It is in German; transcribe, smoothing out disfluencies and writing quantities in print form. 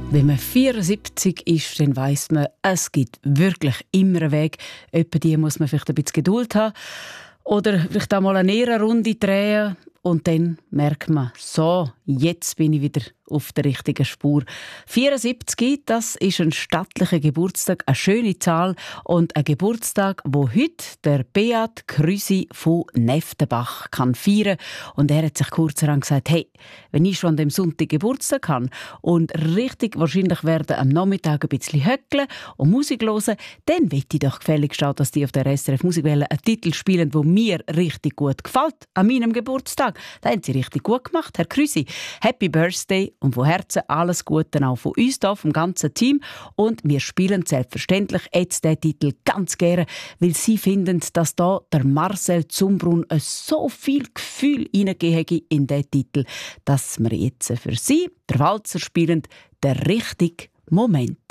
Wenn man 74 ist, dann weiss man, es gibt wirklich immer einen Weg. Etwa die muss man vielleicht ein bisschen Geduld haben. Oder vielleicht auch mal eine Ehrenrunde drehen. Und dann merkt man, so, jetzt bin ich wieder auf der richtigen Spur. 74, das ist ein stattlicher Geburtstag, eine schöne Zahl und ein Geburtstag, wo heute der Beat Krüsi von Neftenbach kann feiern. Und er hat sich kurzerhand gesagt, hey, wenn ich schon an dem Sonntag Geburtstag habe und richtig wahrscheinlich werden am Nachmittag ein bisschen höckeln und Musik hören, dann will ich doch gefälligst auch, dass die auf der SRF Musikwelle einen Titel spielen, der mir richtig gut gefällt an meinem Geburtstag. Das haben Sie richtig gut gemacht, Herr Krüsi. Happy Birthday und von Herzen alles Gute auch von uns hier, vom ganzen Team. Und wir spielen selbstverständlich jetzt diesen Titel ganz gerne, weil Sie finden, dass da der Marcel Zumbrunn so viel Gefühl hineingegeben hat in diesen Titel, dass wir jetzt für Sie, der Walzer, spielen, der richtige Moment.